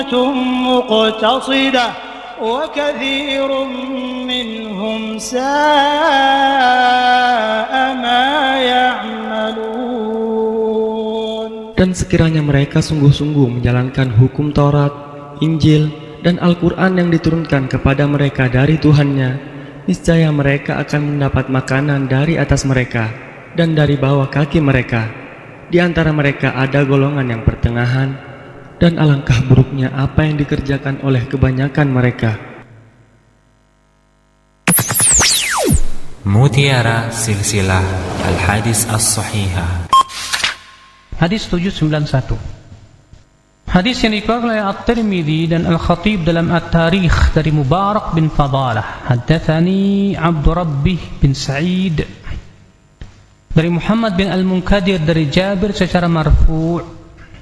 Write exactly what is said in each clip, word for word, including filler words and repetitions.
مقتصدة وكثير منهم ساء ما يعملون. Dan sekiranya mereka sungguh-sungguh menjalankan hukum Taurat, Injil, dan Al-Quran yang diturunkan kepada mereka dari Tuhannya, niscaya mereka akan mendapat makanan dari atas mereka dan dari bawah kaki mereka. Di antara mereka ada golongan yang pertengahan, dan alangkah buruknya apa yang dikerjakan oleh kebanyakan mereka. Mutiara Silsilah Al-Hadis As-Sahihah. Hadis tujuh ratus sembilan puluh satu. Hadis yang dikeluarkan oleh At-Tirmidzi dan Al-Khatib dalam At-Tarikh dari Mubarak bin Fadalah. Haddatsani Abdul Rabbih bin Sa'id dari Muhammad bin Al-Munkadir dari Jabir secara marfu'.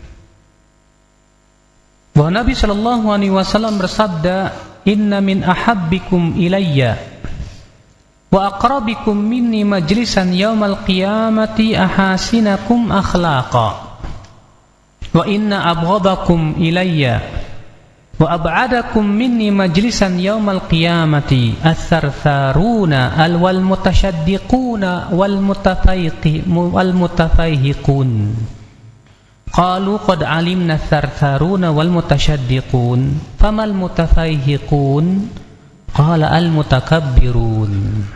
Bahwa Nabi sallallahu alaihi wasallam bersabda, "Inna min ahabbikum ilayya wa aqrabikum minni majlisan yaumal qiyamati ahasinakum akhlaqa wa inna abghadakum ilayya wa ab'adakum minni majlisan yaumal qiyamati ath-thartharuna al-wal mutashaddiquna wal mutafayqi wal mutafayhiqun." Qalu qad alimna ath-thartharuna wal mutashaddiqun famal mutafayhiqun qala al mutakabbirun.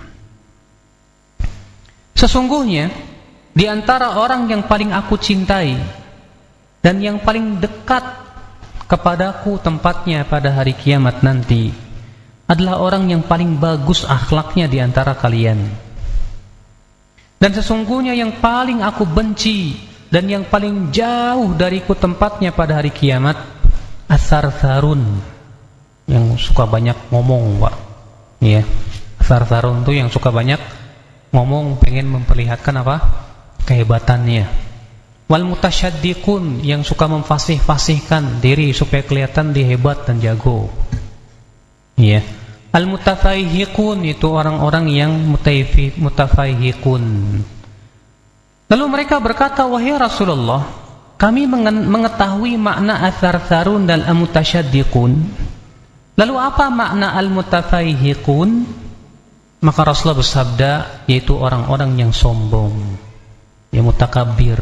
Sesungguhnya di antara orang yang paling aku cintai dan yang paling dekat kepadaku tempatnya pada hari kiamat nanti adalah orang yang paling bagus akhlaknya di antara kalian. Dan sesungguhnya yang paling aku benci dan yang paling jauh dariku tempatnya pada hari kiamat ath-thartharun, yang suka banyak ngomong, Pak. Iya. Ath-thartharun itu yang suka banyak ngomong, pengen memperlihatkan apa? Kehebatannya. Wal mutasyaddiqun, yang suka memfasih-fasihkan diri supaya kelihatan dia hebat dan jago. Iya. Al mutafayhiqun, itu orang-orang yang mutafayhiqun. Lalu mereka berkata, "Wahai Rasulullah, kami mengetahui makna ath-thartharun dan al-mutasyaddiqun. Lalu apa makna al-mutafayhiqun?" Maka Rasulullah bersabda, yaitu orang-orang yang sombong, yang mutakabbir.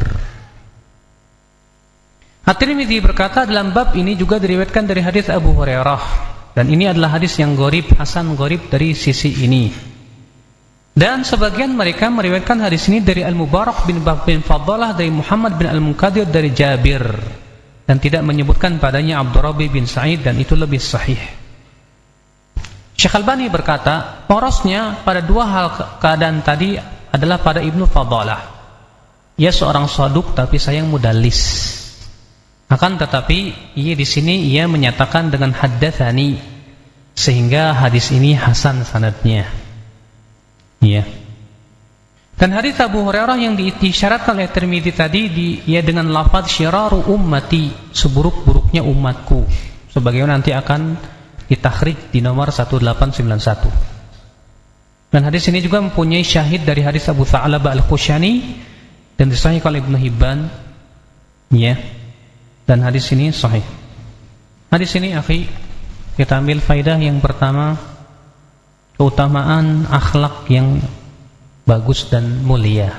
At-Tirmidzi berkata dalam bab ini juga diriwayatkan dari hadis Abu Hurairah, dan ini adalah hadis yang gharib, hasan gharib dari sisi ini. Dan sebagian mereka meriwayatkan hadis ini dari Al-Mubarak bin bin Fadalah dari Muhammad bin Al-Munkadir dari Jabir, dan tidak menyebutkan padanya Abdul Rabbih bin Sa'id, dan itu lebih sahih. Syekh Albani berkata, porosnya pada dua hal keadaan tadi adalah pada Ibnu Fadalah. Ia seorang saduk tapi sayang mudallis. Akan tetapi ia di sini ia menyatakan dengan haddatsani, sehingga hadis ini hasan sanadnya. Ya. Dan hadis Abu Hurairah yang diisyaratkan oleh Tirmidzi tadi di, ya dengan lafaz syiraru ummati, seburuk-buruknya umatku, sebagaimana nanti akan ditakhrij di nomor satu delapan sembilan satu. Dan hadis ini juga mempunyai syahid dari hadis Abu Tha'labah Al-Khushani dan disahihkan oleh Ibnu Hibban. Ya. Dan hadis ini sahih. Hadis ini akhi, kita ambil faidah yang pertama, keutamaan akhlak yang bagus dan mulia.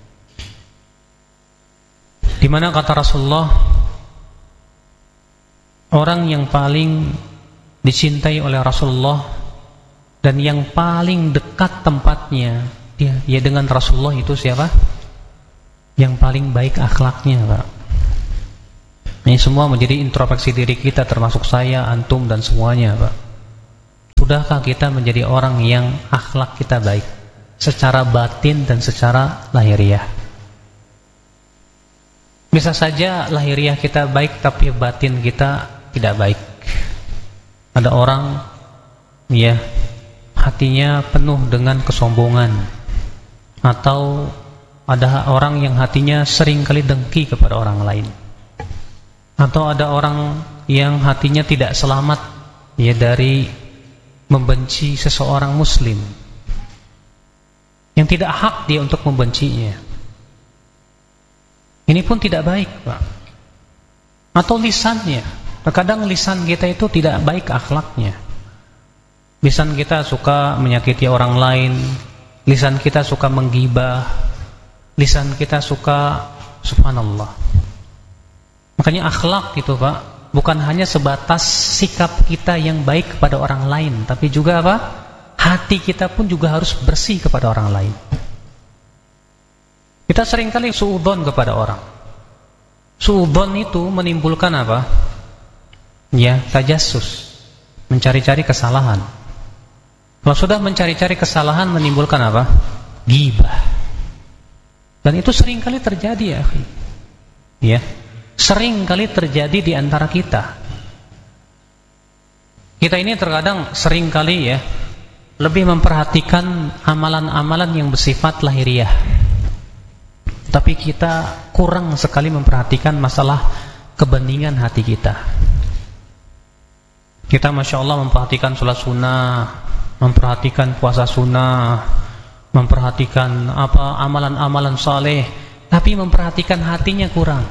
Di mana kata Rasulullah, orang yang paling dicintai oleh Rasulullah dan yang paling dekat tempatnya dia, ya dengan Rasulullah itu siapa? Yang paling baik akhlaknya, Pak. Ini semua menjadi introspeksi diri kita, termasuk saya, antum dan semuanya, Pak. Sudahkah kita menjadi orang yang akhlak kita baik secara batin dan secara lahiriah? Bisa saja lahiriah kita baik tapi batin kita tidak baik. Ada orang ya hatinya penuh dengan kesombongan, atau ada orang yang hatinya sering kali dengki kepada orang lain, atau ada orang yang hatinya tidak selamat ya dari membenci seseorang muslim yang tidak hak dia untuk membencinya. Ini pun tidak baik, Pak. Atau lisannya Terkadang lisan kita itu tidak baik akhlaknya. Lisan kita suka menyakiti orang lain, lisan kita suka menggibah, lisan kita suka, subhanallah. Makanya akhlak itu Pak, bukan hanya sebatas sikap kita yang baik kepada orang lain, tapi juga apa? Hati kita pun juga harus bersih kepada orang lain. Kita seringkali suudzon kepada orang. Suudzon itu menimbulkan apa? Ya, tajassus, mencari-cari kesalahan. Kalau sudah mencari-cari kesalahan menimbulkan apa? Ghibah. Dan itu sering kali terjadi ya, akhi. Ya, sering kali terjadi di antara kita. Kita ini terkadang sering kali ya lebih memperhatikan amalan-amalan yang bersifat lahiriah. Tapi kita kurang sekali memperhatikan masalah kebeningan hati kita. Kita Masya Allah memperhatikan sholat sunnah, memperhatikan puasa sunnah, memperhatikan apa amalan-amalan saleh, tapi memperhatikan hatinya kurang.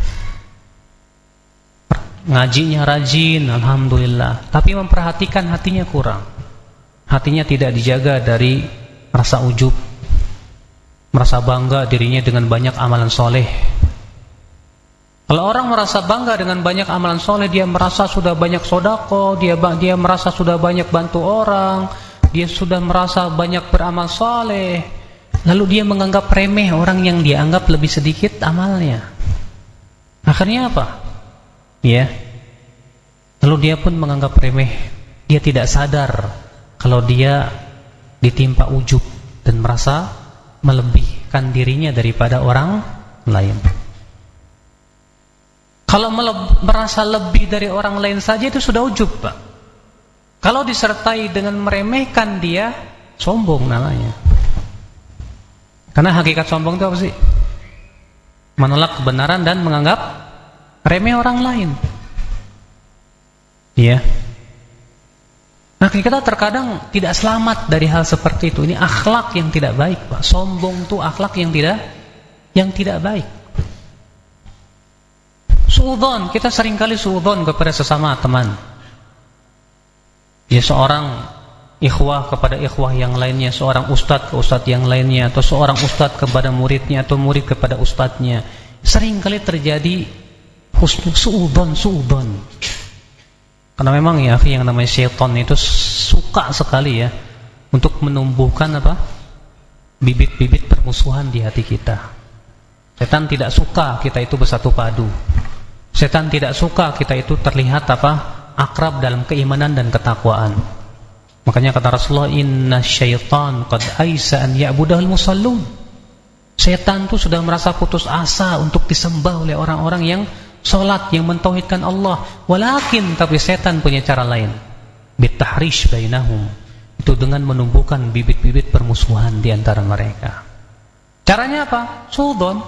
Ngajinya rajin, alhamdulillah, tapi memperhatikan hatinya kurang. Hatinya tidak dijaga dari rasa ujub, merasa bangga dirinya dengan banyak amalan soleh. Kalau orang merasa bangga dengan banyak amalan soleh, dia merasa sudah banyak sodako, dia dia merasa sudah banyak bantu orang, dia sudah merasa banyak beramal soleh. Lalu dia menganggap remeh orang yang dia anggap lebih sedikit amalnya. Akhirnya apa? Ya. Lalu dia pun menganggap remeh. Dia tidak sadar kalau dia ditimpa ujub dan merasa melebihkan dirinya daripada orang lain. Kalau merasa lebih dari orang lain saja itu sudah ujub, Pak. Kalau disertai dengan meremehkan dia, sombong namanya. Karena hakikat sombong itu apa sih? Menolak kebenaran dan menganggap remeh orang lain. Iya. Nah, kita terkadang tidak selamat dari hal seperti itu. Ini akhlak yang tidak baik, Pak. Sombong itu akhlak yang tidak yang tidak baik. Suudzon, kita seringkali suudzon kepada sesama teman. Ya, seorang ikhwah kepada ikhwah yang lainnya, seorang ustadz ke ustadz yang lainnya, atau seorang ustadz kepada muridnya, atau murid kepada ustadznya. Seringkali terjadi husnul suudzon, suudzon. Karena memang ya, yang namanya syaitan itu suka sekali ya untuk menumbuhkan apa? Bibit-bibit permusuhan di hati kita. Setan tidak suka kita itu bersatu padu. Setan tidak suka kita itu terlihat apa? Akrab dalam keimanan dan ketakwaan. Makanya kata Rasulullah, inna syaitan qad aisa an ya'budahul musallun. Setan itu sudah merasa putus asa untuk disembah oleh orang-orang yang salat, yang mentauhidkan Allah. Walakin, tapi setan punya cara lain. Bitahrish bainahum. Itu dengan menumbuhkan bibit-bibit permusuhan di antara mereka. Caranya apa? Suudzon.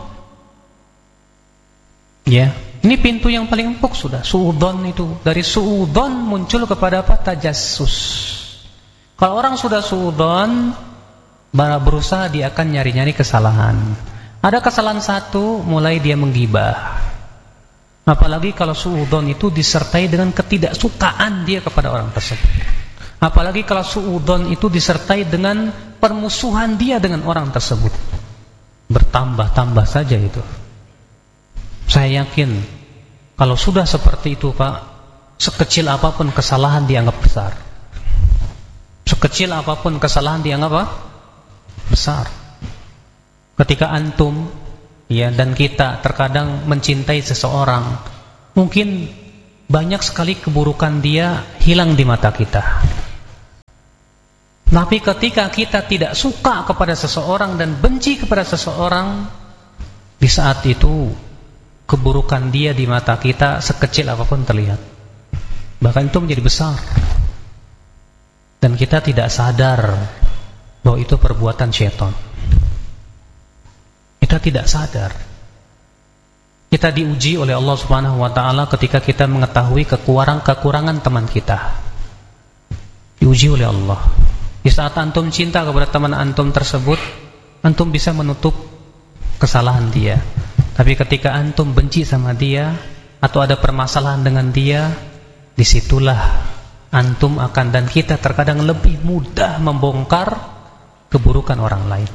Ya, ini pintu yang paling empuk sudah. Suudzon itu. Dari suudzon muncul kepada apa? Tajassus. Kalau orang sudah suudzon, berusaha dia akan nyari-nyari kesalahan. Ada kesalahan satu, mulai dia menggibah. Apalagi kalau suudzon itu disertai dengan ketidaksukaan dia kepada orang tersebut. Apalagi kalau suudzon itu disertai dengan permusuhan dia dengan orang tersebut. Bertambah-tambah saja itu. Saya yakin kalau sudah seperti itu, Pak, sekecil apapun kesalahan dianggap besar. Sekecil apapun kesalahan dianggap apa? Besar. Ketika antum ya dan kita terkadang mencintai seseorang, mungkin banyak sekali keburukan dia hilang di mata kita. Tapi ketika kita tidak suka kepada seseorang dan benci kepada seseorang, di saat itu keburukan dia di mata kita sekecil apapun terlihat. Bahkan itu menjadi besar. Dan kita tidak sadar bahwa itu perbuatan syaitan. Kita tidak sadar. Kita diuji oleh Allah Subhanahu wa taala ketika kita mengetahui kekurangan-kekurangan teman kita. Diuji oleh Allah. Di saat antum cinta kepada teman antum tersebut, antum bisa menutup kesalahan dia. Tapi ketika antum benci sama dia, atau ada permasalahan dengan dia, disitulah antum akan dan kita terkadang lebih mudah membongkar keburukan orang lain.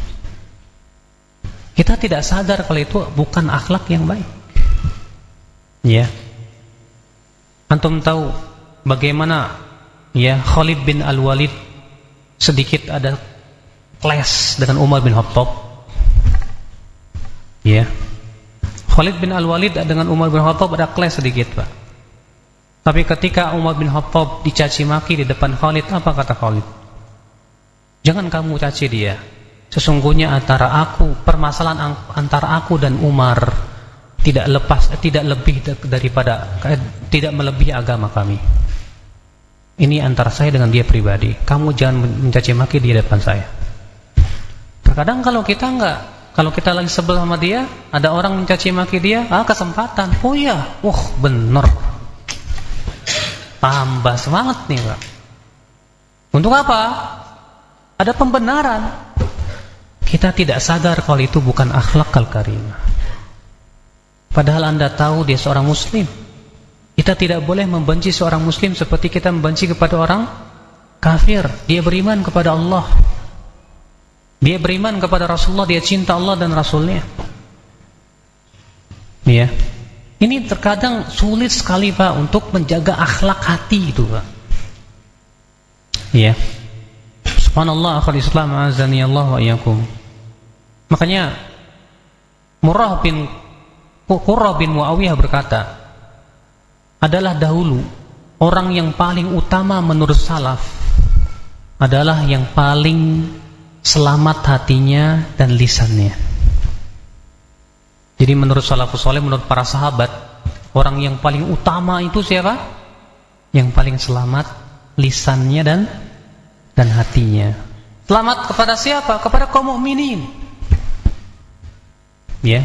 Kita tidak sadar kalau itu bukan akhlak yang baik. Ya. Antum tahu bagaimana ya Khalid bin Al-Walid sedikit ada clash dengan Umar bin Khattab. Ya. Khalid bin Al-Walid dengan Umar bin Khattab ada clash sedikit, Pak. Tapi ketika Umar bin Khattab dicaci maki di depan Khalid, apa kata Khalid? Jangan kamu caci dia. Sesungguhnya antara aku, permasalahan antara aku dan Umar tidak lepas, tidak lebih daripada, tidak melebihi agama kami. Ini antara saya dengan dia pribadi. Kamu jangan mencaci maki di depan saya. Terkadang kalau kita enggak, kalau kita lagi sebel sama dia, ada orang mencaci maki dia, ah kesempatan. Oh ya, wah bener. Tambah semangat nih, Pak. Untuk apa? Ada pembenaran. Kita tidak sadar kalau itu bukan akhlak al-karimah. Padahal Anda tahu dia seorang muslim. Kita tidak boleh membenci seorang muslim seperti kita membenci kepada orang kafir. Dia beriman kepada Allah. Dia beriman kepada Rasulullah, dia cinta Allah dan Rasulnya. Ya. Ini terkadang sulit sekali, Pak, untuk menjaga akhlak hati itu, Pak. Ya. Subhanallah, akhul Islam, azani Allah wa iyyakum. Makanya Murrah bin Qurrah bin Muawiyah berkata, adalah dahulu orang yang paling utama menurut salaf adalah yang paling selamat hatinya dan lisannya. Jadi menurut salafus saleh, menurut para sahabat, orang yang paling utama itu siapa? Yang paling selamat lisannya dan dan hatinya. Selamat kepada siapa? Kepada kaum mukminin. Ya.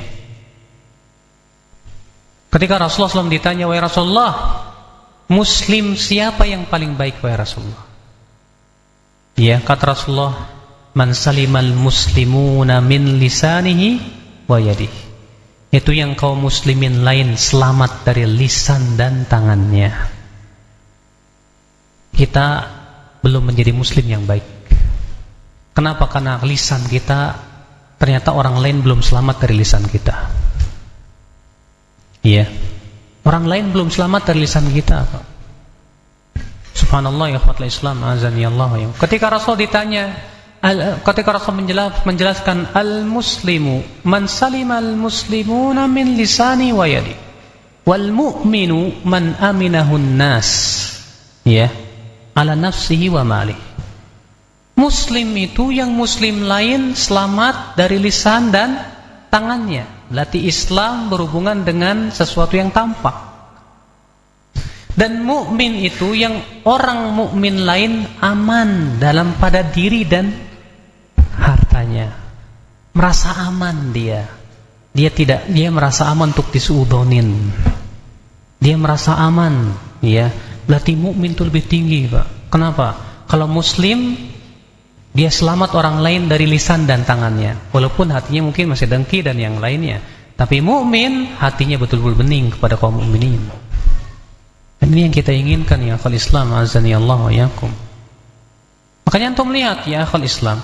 Ketika Rasulullah shallallahu alaihi wasallam ditanya, wahai Rasulullah, muslim siapa yang paling baik, wahai Rasulullah? Ya, kata Rasulullah, man salimal muslimuna min lisanihi wa yadihi. Itu yang kaum muslimin lain selamat dari lisan dan tangannya. Kita belum menjadi muslim yang baik. Kenapa? Karena lisan kita, ternyata orang lain belum selamat dari lisan kita. Iya. Orang lain belum selamat dari lisan kita, Pak. Subhanallah, ya akhwatul Islam, azani Allah. Ketika Rasul ditanya, ketika Rasul menjelas, menjelaskan al-muslimu man salimal muslimuna min lisani wa yadi wal mu'minu man aminahun nas, ya, ala nafsihi wa malih. Muslim itu yang muslim lain selamat dari lisan dan tangannya. Berarti Islam berhubungan dengan sesuatu yang tampak. Dan mukmin itu yang orang mukmin lain aman dalam pada diri dan hartanya. Merasa aman dia. Dia tidak dia merasa aman untuk disuudonin. Dia merasa aman, ya. Berarti mukmin itu lebih tinggi, Pak. Kenapa? Kalau muslim dia selamat orang lain dari lisan dan tangannya, walaupun hatinya mungkin masih dengki dan yang lainnya. Tapi mukmin hatinya betul-betul bening kepada kaum mukminin. Dan ini yang kita inginkan, ya akhul Islam, azani Allah wa iyyakum. Makanya antum lihat, ya akhul Islam,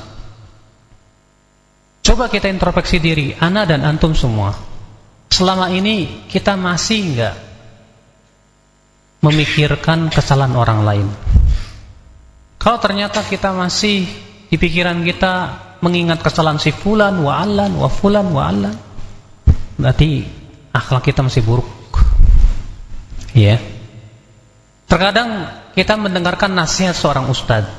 coba kita introspeksi diri, ana dan antum semua. Selama ini kita masih enggak memikirkan kesalahan orang lain? Kalau ternyata kita masih di pikiran kita mengingat kesalahan si fulan wa allan wa fulan wa allan, berarti akhlak kita masih buruk. Ya. Terkadang kita mendengarkan nasihat seorang ustadz,